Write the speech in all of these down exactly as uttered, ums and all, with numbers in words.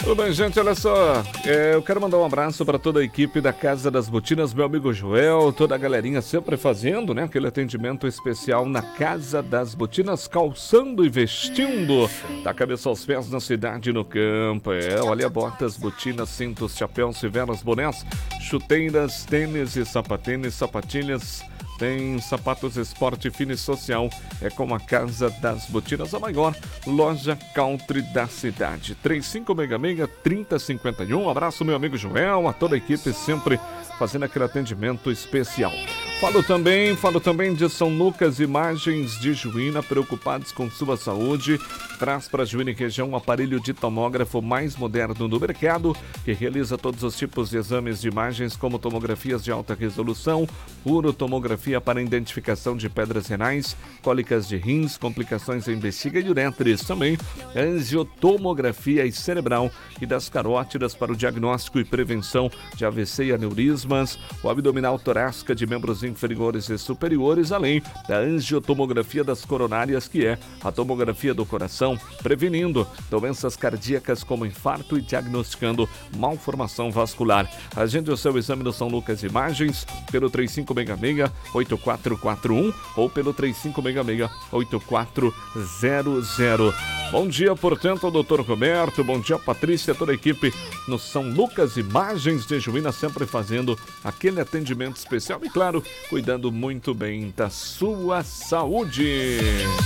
Tudo bem, gente? Olha só, é, eu quero mandar um abraço para toda a equipe da Casa das Botinas, meu amigo Joel, toda a galerinha sempre fazendo, né, aquele atendimento especial na Casa das Botinas, calçando e vestindo, da cabeça aos pés na cidade e no campo. É, olha, botas, botinas, cintos, chapéus, fivelas, bonés, chuteiras, tênis e sapatênis, sapatilhas. Tem sapatos esporte fino e social. É com a Casa das Botinas, a maior loja country da cidade. trinta e cinco seis seis, trinta cinquenta e um. Um abraço, meu amigo Joel, a toda a equipe sempre fazendo aquele atendimento especial. Falo também, falo também de São Lucas Imagens de Juína, preocupados com sua saúde. Traz para Juína e região um aparelho de tomógrafo mais moderno do mercado, que realiza todos os tipos de exames de imagens, como tomografias de alta resolução, urotomografia para identificação de pedras renais, cólicas de rins, complicações em bexiga e uretres. Também angiotomografia e cerebral e das carótidas para o diagnóstico e prevenção de A V C e aneurismas, o abdominal torácica de membros inferiores e superiores, além da angiotomografia das coronárias, que é a tomografia do coração, prevenindo doenças cardíacas como infarto e diagnosticando malformação vascular. Agende o seu exame no São Lucas Imagens pelo trinta e cinco seis seis, oito quatro quatro um ou pelo trinta e cinco seis seis, oito quatro zero zero. Bom dia, portanto, ao doutor Roberto, bom dia, Patrícia, toda a equipe no São Lucas Imagens de Juína, sempre fazendo aquele atendimento especial e, claro, cuidando muito bem da sua saúde.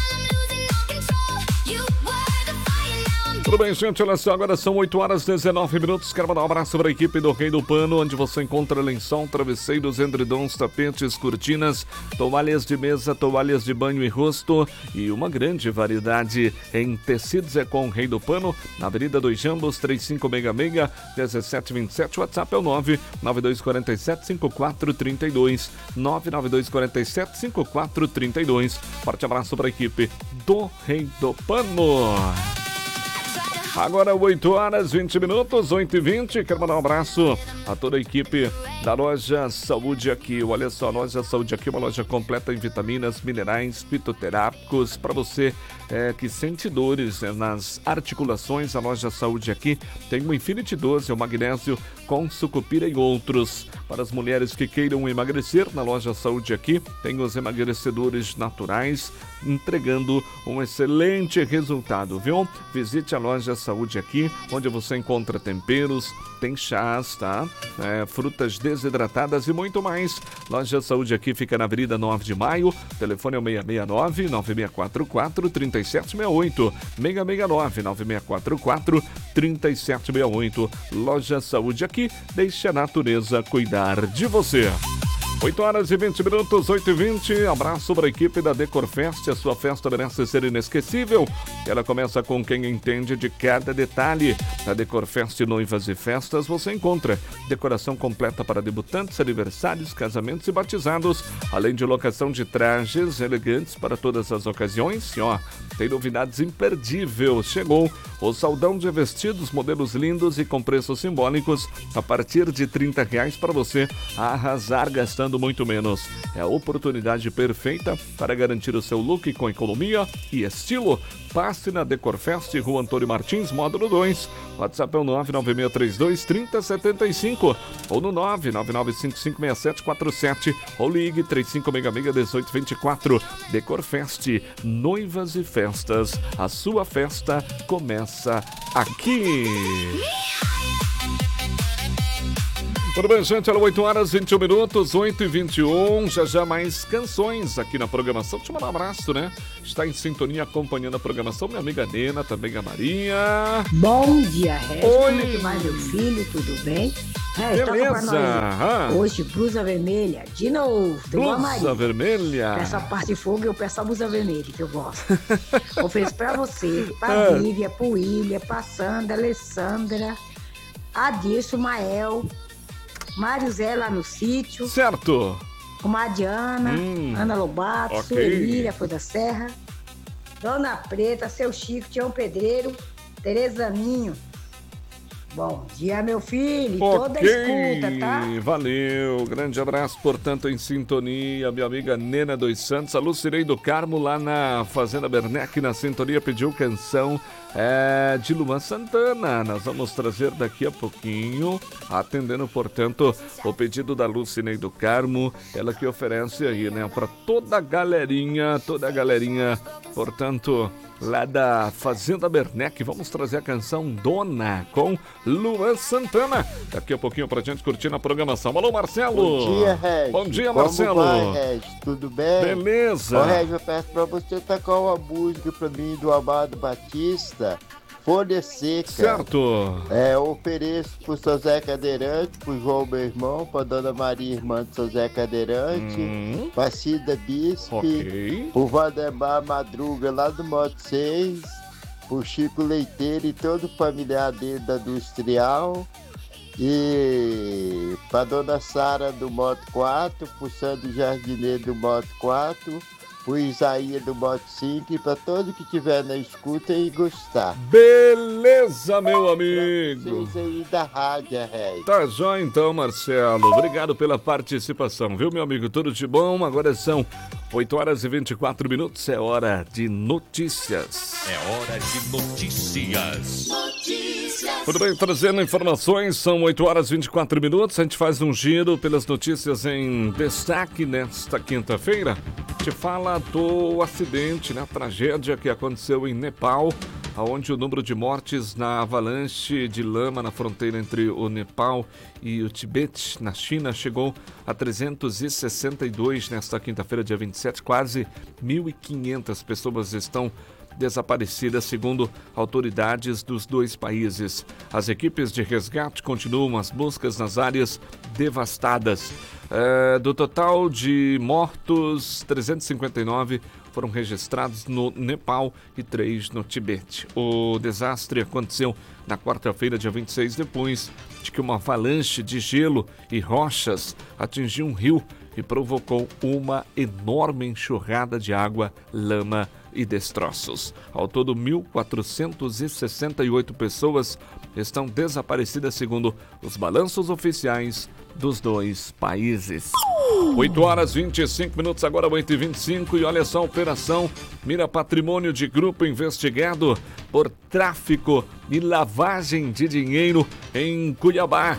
Tudo bem, gente? Olha só, agora são oito horas e dezenove minutos. Quero mandar um abraço para a equipe do Rei do Pano, onde você encontra lençol, travesseiros, edredons, tapetes, cortinas, toalhas de mesa, toalhas de banho e rosto e uma grande variedade em tecidos. É com o Rei do Pano, na Avenida dos Jambos, trinta e cinco seis seis, dezessete vinte e sete. WhatsApp é o nove nove dois quatro sete, cinco quatro três dois, nove nove dois quatro sete, cinco quatro três dois. Forte abraço para a equipe do Rei do Pano. Agora oito horas e vinte minutos, oito e vinte. Quero mandar um abraço a toda a equipe da Loja Saúde Aqui. Olha só, a Loja Saúde Aqui é uma loja completa em vitaminas, minerais, fitoterápicos. Para você é, que sente dores é, nas articulações, a Loja Saúde Aqui tem o Infinity doze, o magnésio com sucupira e outros. Para as mulheres que queiram emagrecer, na Loja Saúde Aqui tem os emagrecedores naturais, entregando um excelente resultado, viu? Visite a Loja Saúde Aqui, onde você encontra temperos, tem chás, tá? É, frutas desidratadas e muito mais. Loja Saúde Aqui fica na Avenida nove de Maio, telefone é o seis seis nove, nove seis quatro quatro, três sete seis oito, seis seis nove, nove seis quatro quatro, três sete seis oito. Loja Saúde Aqui, deixe a natureza cuidar de você. oito horas e vinte minutos, oito e vinte. Abraço para a equipe da Decorfest. A sua festa merece ser inesquecível. Ela começa com quem entende de cada detalhe. Na Decorfest Noivas e Festas você encontra decoração completa para debutantes, aniversários, casamentos e batizados, além de locação de trajes elegantes para todas as ocasiões. E ó, tem novidades imperdíveis. Chegou o saldão de vestidos, modelos lindos e com preços simbólicos a partir de trinta reais para você arrasar gastando muito menos. É a oportunidade perfeita para garantir o seu look com economia e estilo. Passe na Decorfest, Rua Antônio Martins, módulo dois. WhatsApp é o nove nove seis três dois, três zero sete cinco ou no nove nove nove cinco cinco seis sete quatro sete ou ligue três cinco seis seis, um oito dois quatro. Decorfest, Noivas e Festas. A sua festa começa aqui. Tudo bem, gente? Olha, oito horas e vinte e um minutos, oito e vinte e um. Já já mais canções aqui na programação. Deixa eu mandar um abraço, né? Está em sintonia acompanhando a programação. Minha amiga Nena, também a Maria. Bom dia, Regis. Oi. Como é que vai, meu filho? Tudo bem? Regis, toca pra nós. Ah. Hoje, blusa vermelha, de novo. Blusa vermelha. Essa parte de fogo eu peço a blusa vermelha, que eu gosto. Ofereço pra você, pra Ah. Lívia, pro William, pra Sandra, Alessandra, Adilson, Mael, Mário Zé lá no sítio, Certo. com a Diana, Hum, Ana Lobato, ok. Sueli, foi da Serra, Dona Preta, Seu Chico, Tião Pedreiro, Tereza Ninho. Bom dia, meu filho, toda Ok, escuta, tá? valeu, grande abraço, portanto, em sintonia, minha amiga Nena dos Santos, a Lucirei do Carmo, lá na Fazenda Bernec, na sintonia, pediu canção é de Luan Santana. Nós vamos trazer daqui a pouquinho, atendendo, portanto, o pedido da Lucinei do Carmo, ela que oferece aí, né, para toda a galerinha, toda a galerinha, portanto, lá da Fazenda Bernec. Vamos trazer a canção Dona com Luan Santana. Daqui a pouquinho pra gente curtir na programação. Alô, Marcelo! Bom dia, Regi. Bom dia, Como Marcelo! vai, Regi? Tudo bem? Beleza! Ô, Regi, eu peço pra você tocar uma música pra mim do Amado Batista, Folha Seca. Certo! É, eu ofereço pro seu Zé Cadeirante, pro João, meu irmão, pra Dona Maria, irmã do seu Zé Cadeirante, hum. pra Cida Bispe, okay. pro Valdemar Madruga lá do Moto seis, pro Chico Leiteiro e todo o familiar dele da Industrial, e pra Dona Sara do Moto quatro, pro Sandro Jardineiro do Moto quatro, pro Isaías do Moto cinco e pra todo que tiver na escuta e gostar. Beleza, meu amigo! Vocês aí da rádio, Rei. Tá jóia então, Marcelo. Obrigado pela participação, viu, meu amigo? Tudo de bom? Agora são oito horas e vinte e quatro minutos, é hora de notícias. É hora de notícias. Notícias. Tudo bem, trazendo informações, são oito horas e vinte e quatro minutos, a gente faz um giro pelas notícias em destaque nesta quinta-feira. A gente fala do acidente, né, a tragédia que aconteceu em Nepal, onde o número de mortes na avalanche de lama na fronteira entre o Nepal e o Tibete, na China, chegou a trezentos e sessenta e dois nesta quinta-feira, dia vinte e sete. Quase mil e quinhentas pessoas estão desaparecidas, segundo autoridades dos dois países. As equipes de resgate continuam as buscas nas áreas devastadas. É, do total de mortos, trezentos e cinquenta e nove foram registrados no Nepal e três no Tibete. O desastre aconteceu na quarta-feira, dia vinte e seis, depois de que uma avalanche de gelo e rochas atingiu um rio e provocou uma enorme enxurrada de água, lama e destroços. Ao todo, mil quatrocentas e sessenta e oito pessoas estão desaparecidas, segundo os balanços oficiais dos dois países. oito horas e vinte e cinco minutos, agora oito e vinte e cinco, e olha só, a operação mira patrimônio de grupo investigado por tráfico e lavagem de dinheiro em Cuiabá.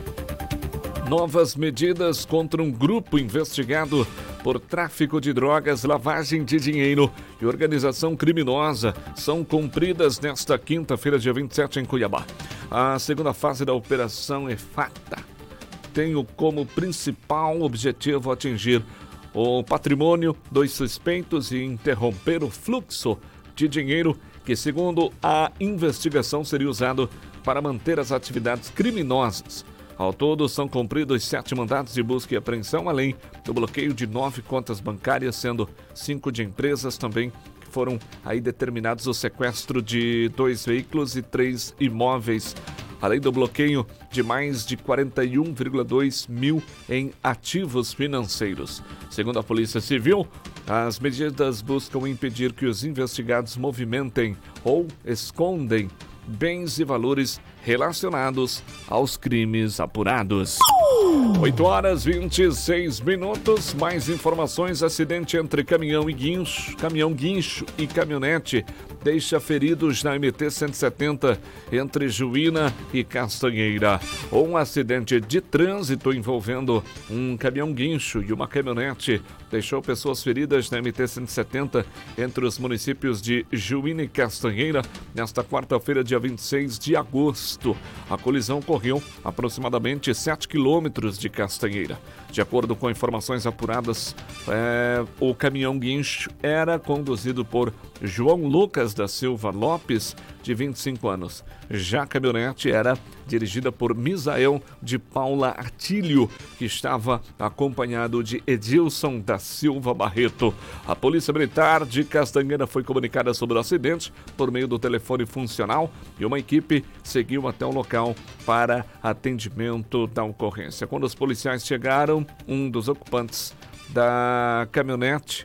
Novas medidas contra um grupo investigado por tráfico de drogas, lavagem de dinheiro e organização criminosa são cumpridas nesta quinta-feira, dia vinte e sete, em Cuiabá. A segunda fase da Operação EFATA tem como principal objetivo atingir o patrimônio dos suspeitos e interromper o fluxo de dinheiro que, segundo a investigação, seria usado para manter as atividades criminosas. Ao todo, são cumpridos sete mandados de busca e apreensão, além do bloqueio de nove contas bancárias, sendo cinco de empresas também, que foram aí determinados o sequestro de dois veículos e três imóveis, além do bloqueio de mais de quarenta e um vírgula dois mil em ativos financeiros. Segundo a Polícia Civil, as medidas buscam impedir que os investigados movimentem ou escondem bens e valores relacionados aos crimes apurados. oito horas e vinte e seis minutos, mais informações: acidente entre caminhão e guincho, caminhão guincho e caminhonete deixa feridos na M T cento e setenta entre Juína e Castanheira. Um acidente de trânsito envolvendo um caminhão guincho e uma caminhonete deixou pessoas feridas na M T cento e setenta entre os municípios de Juína e Castanheira nesta quarta-feira, dia vinte e seis de agosto. A colisão ocorreu aproximadamente sete quilômetros de Castanheira. De acordo com informações apuradas, é, o caminhão guincho era conduzido por João Lucas da Silva Lopes, de vinte e cinco anos. Já a caminhonete era dirigida por Misael de Paula Artílio, que estava acompanhado de Edilson da Silva Barreto. A Polícia Militar de Castanheira foi comunicada sobre o acidente por meio do telefone funcional e uma equipe seguiu até o local para atendimento da ocorrência. Quando os policiais chegaram, um dos ocupantes da caminhonete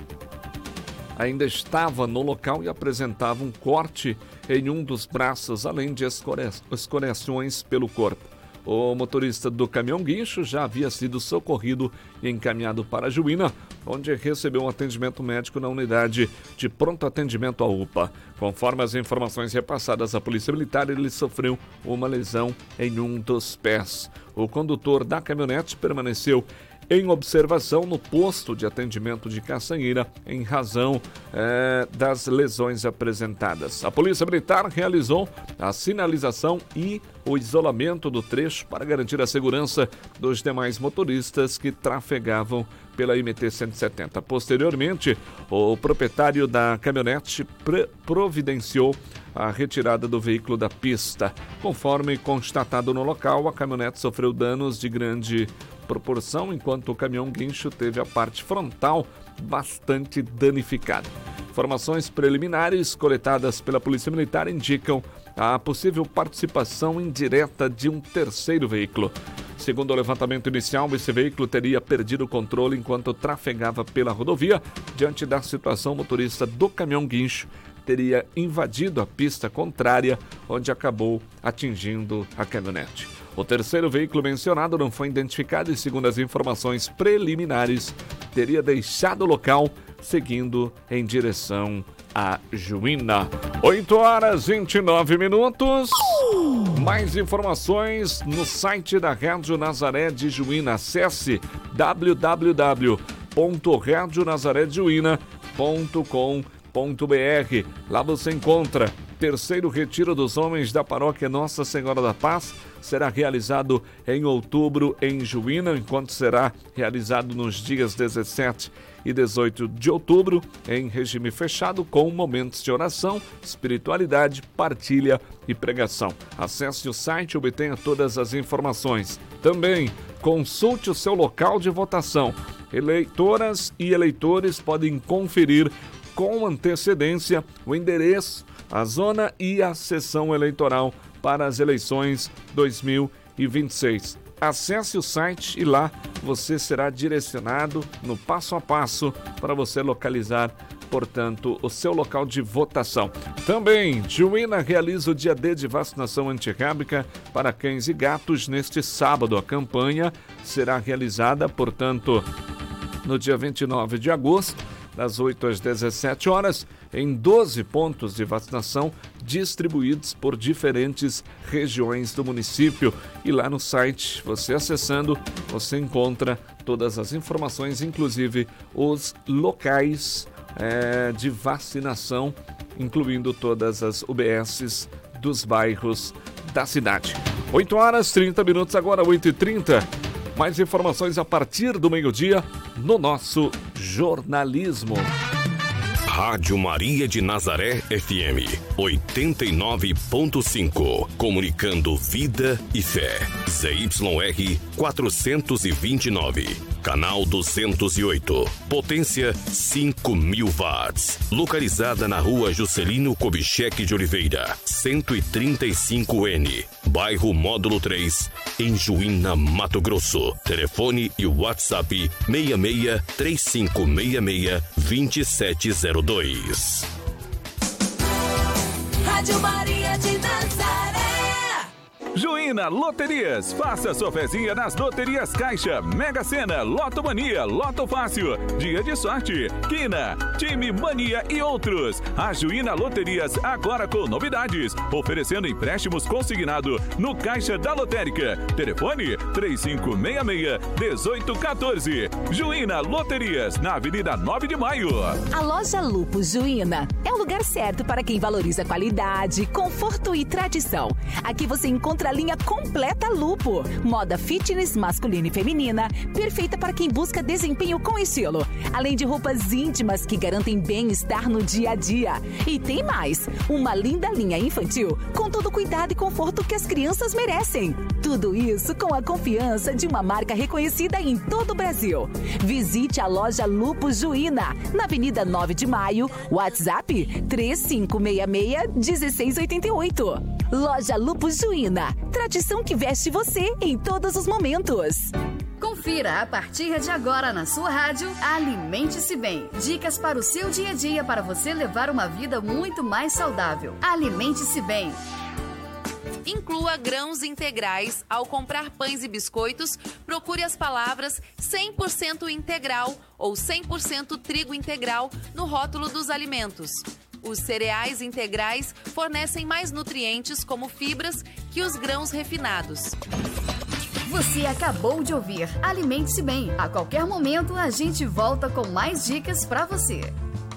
ainda estava no local e apresentava um corte em um dos braços, além de escoriações pelo corpo. O motorista do caminhão guincho já havia sido socorrido e encaminhado para Juína, onde recebeu um atendimento médico na unidade de pronto atendimento à U P A. Conforme as informações repassadas à Polícia Militar, ele sofreu uma lesão em um dos pés. O condutor da caminhonete permaneceu em observação no posto de atendimento de Caçanheira em razão eh, das lesões apresentadas. A Polícia Militar realizou a sinalização e o isolamento do trecho para garantir a segurança dos demais motoristas que trafegavam pela M T cento e setenta. Posteriormente, o proprietário da caminhonete providenciou a retirada do veículo da pista. Conforme constatado no local, a caminhonete sofreu danos de grande proporção, enquanto o caminhão guincho teve a parte frontal bastante danificada. Informações preliminares coletadas pela Polícia Militar indicam a possível participação indireta de um terceiro veículo. Segundo o levantamento inicial, esse veículo teria perdido o controle enquanto trafegava pela rodovia. Diante da situação, o motorista do caminhão guincho teria invadido a pista contrária, onde acabou atingindo a caminhonete. O terceiro veículo mencionado não foi identificado e, segundo as informações preliminares, teria deixado o local seguindo em direção a Juína. oito horas e vinte e nove minutos. Mais informações no site da Rádio Nazaré de Juína. Acesse w w w ponto rádio nazaré de juína ponto com ponto b r. Lá você encontra terceiro retiro dos homens da paróquia Nossa Senhora da Paz. Será realizado em outubro em Juína, enquanto será realizado nos dias dezessete e dezoito de outubro em regime fechado, com momentos de oração, espiritualidade, partilha e pregação. Acesse o site e obtenha todas as informações. Também consulte o seu local de votação. Eleitoras e eleitores podem conferir com antecedência o endereço, a zona e a sessão eleitoral para as eleições dois mil e vinte e seis. Acesse o site e lá você será direcionado no passo a passo para você localizar, portanto, o seu local de votação. Também, Juína realiza o dia D de vacinação antirrábica para cães e gatos neste sábado. A campanha será realizada, portanto, no dia vinte e nove de agosto, das oito às dezessete horas, em doze pontos de vacinação distribuídos por diferentes regiões do município. E lá no site, você acessando, você encontra todas as informações, inclusive os locais é, de vacinação, incluindo todas as U B Ss dos bairros da cidade. oito horas e trinta minutos, agora oito e trinta. Mais informações a partir do meio-dia no nosso jornalismo. Rádio Maria de Nazaré F M oitenta e nove ponto cinco, comunicando vida e fé. Z Y R quatrocentos e vinte e nove, canal duzentos e oito, potência cinco mil watts, localizada na rua Juscelino Kubitschek de Oliveira, cento e trinta e cinco N, bairro Módulo três, em Juína, Mato Grosso. Telefone e WhatsApp seis seis três cinco seis seis dois sete zero dois. Rádio Maria de Nazaré. Juína Loterias, faça sua fezinha nas loterias Caixa, Mega Sena, Loto Mania, Loto Fácil, Dia de Sorte, Quina, Time Mania e outros. A Juína Loterias agora com novidades, oferecendo empréstimos consignado no Caixa da Lotérica. Telefone três cinco seis seis, um oito um quatro. Juína Loterias, na Avenida nove de Maio. A loja Lupo Juína é o lugar certo para quem valoriza qualidade, conforto e tradição. Aqui você encontra a linha completa Lupo, moda fitness masculina e feminina, perfeita para quem busca desempenho com estilo, além de roupas íntimas que garantem bem-estar no dia a dia. E tem mais, uma linda linha infantil com todo o cuidado e conforto que as crianças merecem. Tudo isso com a confiança de uma marca reconhecida em todo o Brasil. Visite a loja Lupo Juína, na Avenida nove de Maio, WhatsApp três cinco seis seis, um seis oito oito. Loja Lupo Juína, tradição que veste você em todos os momentos. Confira a partir de agora na sua rádio Alimente-se Bem. Dicas para o seu dia a dia para você levar uma vida muito mais saudável. Alimente-se Bem. Inclua grãos integrais. Ao comprar pães e biscoitos, procure as palavras cem por cento integral ou cem por cento trigo integral no rótulo dos alimentos. Os cereais integrais fornecem mais nutrientes como fibras que os grãos refinados. Você acabou de ouvir Alimente-se Bem. A qualquer momento a gente volta com mais dicas para você.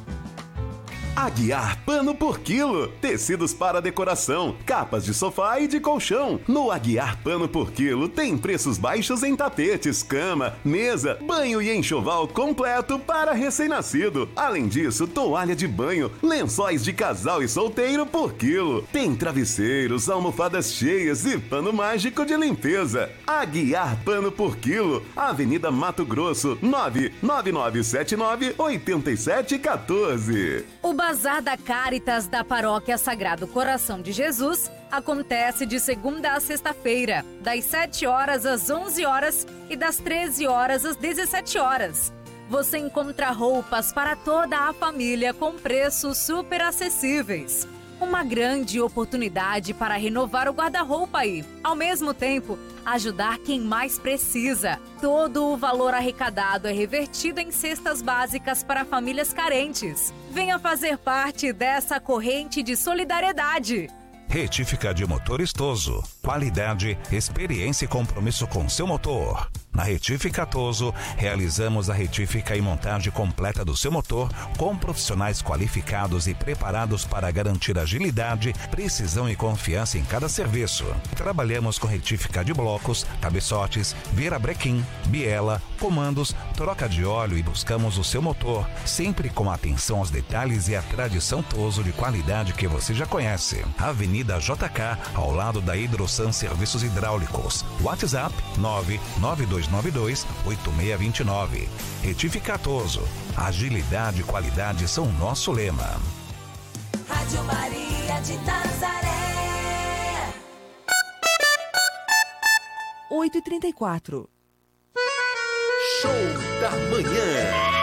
Aguiar Pano por Quilo. Tecidos para decoração, capas de sofá e de colchão. No Aguiar Pano por Quilo tem preços baixos em tapetes, cama, mesa, banho e enxoval completo para recém-nascido. Além disso, toalha de banho, lençóis de casal e solteiro por quilo. Tem travesseiros, almofadas cheias e pano mágico de limpeza. Aguiar Pano por Quilo. Avenida Mato Grosso, nove nove nove sete nove oito sete um quatro. O Bazar da Caritas da Paróquia Sagrado Coração de Jesus acontece de segunda a sexta-feira, das sete horas às onze horas e das treze horas às dezessete horas. Você encontra roupas para toda a família com preços super acessíveis. Uma grande oportunidade para renovar o guarda-roupa e, ao mesmo tempo, ajudar quem mais precisa. Todo o valor arrecadado é revertido em cestas básicas para famílias carentes. Venha fazer parte dessa corrente de solidariedade. Retífica de motor Toso. Qualidade, experiência e compromisso com seu motor. Na Retífica Toso, realizamos a retífica e montagem completa do seu motor com profissionais qualificados e preparados para garantir agilidade, precisão e confiança em cada serviço. Trabalhamos com retífica de blocos, cabeçotes, virabrequim, biela, comandos, troca de óleo e buscamos o seu motor, sempre com atenção aos detalhes e a tradição Toso de qualidade que você já conhece. Avenida J K, ao lado da Hidrosan Serviços Hidráulicos. WhatsApp nove nove dois nove dois oito seis dois nove. Retífica Toso. Agilidade e qualidade são nosso lema. Rádio Maria de Nazaré. oito e trinta e quatro. Show da Manhã.